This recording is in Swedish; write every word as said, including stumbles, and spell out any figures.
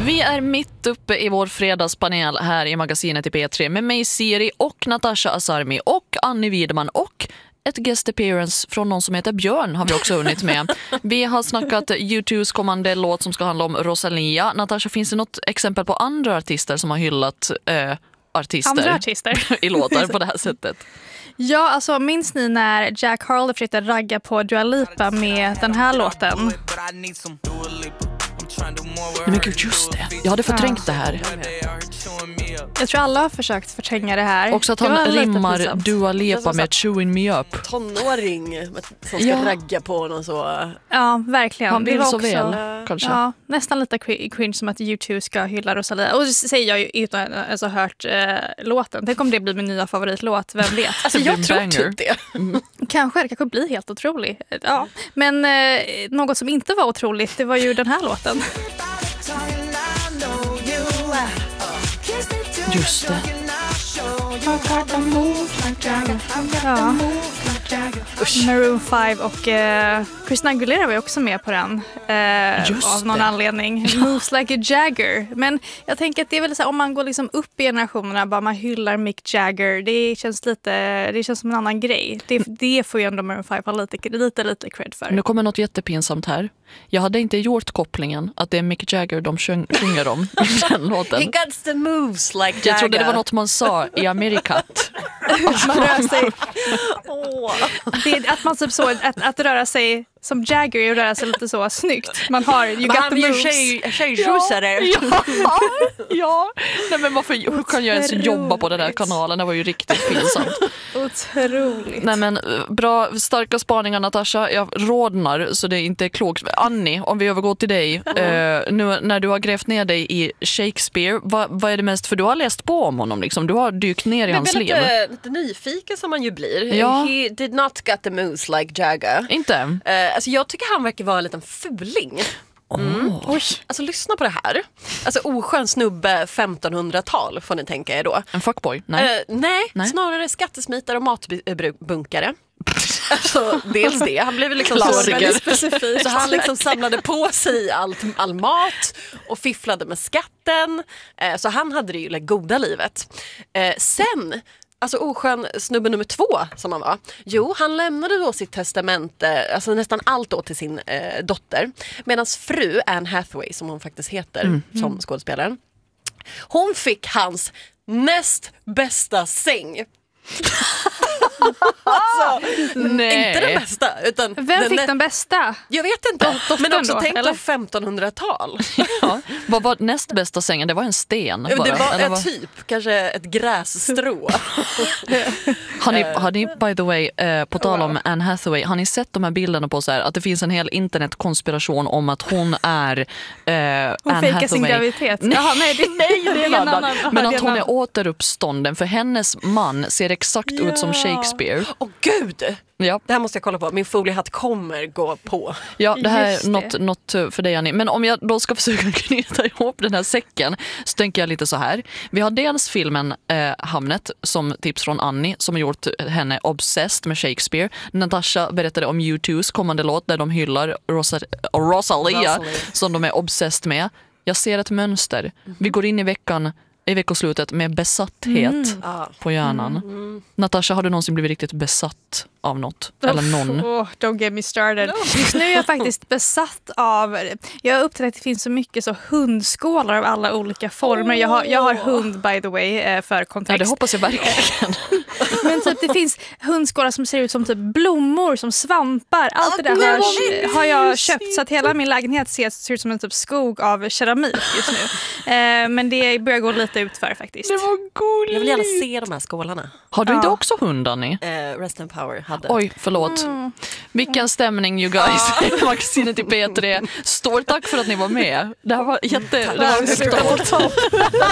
Vi är mitt uppe i vår fredagspanel här i magasinet i P tre med mig Siri och Natasha Asarmi och Annie Wideman och ett guest appearance från någon som heter Björn har vi också hunnit med. Vi har snackat U two's kommande låt som ska handla om Rosalia. Natasha, finns det något exempel på andra artister som har hyllat eh, artister, andra artister i låtar på det här sättet? Ja, alltså minns ni när Jack Harlow försökte ragga på Dua Lipa med den här låten? Nej, men gud, just det. Jag hade förträngt ja. det här. Jag tror alla har försökt förtränga det här. Också att han rimmar Dua Lipa med chewing me up. Tonåring som ska ja. ragga på honom så. Ja, verkligen. Han vill det var så också, väl, kanske. Ja, nästan lite cringe som att U two ska hylla Rosalia. Och det säger jag ju utan att alltså, ha hört eh, låten. Tänk om det blir min nya favoritlåt, vem vet? Alltså, jag tror typ det. Mm. Kanske, det kanske blir helt otroligt. Ja. Men eh, något som inte var otroligt, det var ju den här låten. Just det. Ja. Maroon five och uh, Christina Aguilera var ju också med på den uh, av någon det. anledning. Moves like a Jagger. Men jag tänker att det är väl så här, om man går liksom upp i generationerna, bara man hyllar Mick Jagger, det känns lite, det känns som en annan grej. Det, det får ju ändå Maroon five ha lite, lite, lite cred för. Nu kommer något jättepinsamt här. Jag hade inte gjort kopplingen att det är Mick Jagger de sjöng, sjunger om i den låten. He got the moves like Jagger. Jag trodde det var något man sa i Amerikat. Man rör sig. Oh. Det är att man typ så att, att röra sig som Jagger och röra sig lite så snyggt. Man har you got the moves. Tjej, tjejskjutsare. Ja. Ja. ja. Nej, men varför hur kan jag ens jobba på den här kanalen? Det var ju riktigt pinsamt. Otroligt. Nej, men bra, starka spaningar, Natasha. Jag rådnar så det är inte klokt. Annie, om vi övergår till dig. Mm. Uh, nu när du har grävt ner dig i Shakespeare, vad, vad är det mest? För du har läst på om honom liksom. Du har dykt ner i men hans liv. Lite, lite nyfiken som man ju blir. Ja. He did not get the moves like Jagger. Inte? Uh, alltså jag tycker han verkar vara en liten fuling. Mm. Oh. Oj. Alltså lyssna på det här. Alltså oskön snubbe femtonhundratal får ni tänka er då. En fuckboy? Nej. Uh, nej, nej, snarare skattesmitare och matbunkare. Alltså, dels det. Han blev liksom så väldigt specifik. Så han liksom samlade på sig allt, all mat och fifflade med skatten. Uh, så han hade det ju det goda livet. Uh, sen... Alltså oskön snubbe nummer två som han var. Jo, han lämnade då sitt testamente, alltså nästan allt då till sin eh, dotter. Medan fru, Anne Hathaway, som hon faktiskt heter mm. som skådespelare, hon fick hans näst bästa säng. Alltså, nej. Inte den bästa utan vem den fick nä- den bästa? Jag vet inte, men också då, tänk eller? då femtonhundratal. Ja. Vad var näst bästa sängen? Det var en sten bara. Det var Eller ett typ, kanske ett grässtrå. Har ni, har ni by the way, eh, på tal om Anne Hathaway, har ni sett de här bilderna på så här, att det finns en hel internetkonspiration om att hon är eh, hon Anne fejkar sin graviditet. Jaha, nej, det, nej, det är en annan. annan. Men att hon är återuppstånden, för hennes man ser exakt ja. ut som Shakespeare. Åh oh, gud! Ja. Det här måste jag kolla på. Min foliehatt kommer gå på. Ja, det här Just är något, något för dig, Annie. Men om jag då ska försöka knyta ihop den här säcken så tänker jag lite så här. Vi har dels filmen eh, Hamnet som tips från Annie som har gjort henne obsessed med Shakespeare. Natasha berättade om U two's kommande låt där de hyllar Rosa- Rosalia, Rosalia som de är obsessed med. Jag ser ett mönster. Mm-hmm. Vi går in i veckan i veckoslutet med besatthet mm. på hjärnan. Mm. Mm. Natasha, har du någonsin blivit riktigt besatt av något? Oh, eller någon? Oh, don't get me started. Just nu är jag faktiskt besatt av... Jag har upptäckt att det finns så mycket så hundskålar av alla olika former. Oh. Jag, har, jag har hund, by the way, för kontext. Ja, det hoppas jag verkligen. Men typ, det finns hundskålar som ser ut som typ blommor, som svampar. Allt det där har, har jag köpt. Så att hela min lägenhet ser, ser ut som en typ skog av keramik just nu. Eh, men det börjar gå lite ut för faktiskt. Det var gulligt. Jag vill gärna se de här skålarna. Har du ja. inte också hund, Annie? Uh, Rest and Power hade. Oj, förlåt. Mm. Vilken stämning, you guys. Ja. Magasinet i P tre. Stort tack för att ni var med. Det här var jätte... Det var